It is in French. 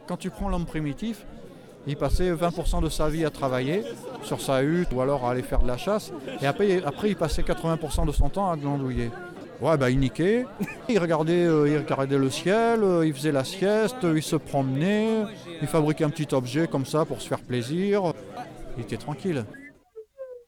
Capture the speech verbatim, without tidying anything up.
Quand tu prends l'homme primitif, il passait vingt pour cent de sa vie à travailler sur sa hutte ou alors à aller faire de la chasse. Et après, après il passait quatre-vingts pour cent de son temps à glandouiller. Ouais, bah il niquait, il regardait, euh, il regardait le ciel, euh, il faisait la sieste, euh, il se promenait, il fabriquait un petit objet comme ça pour se faire plaisir. Il était tranquille.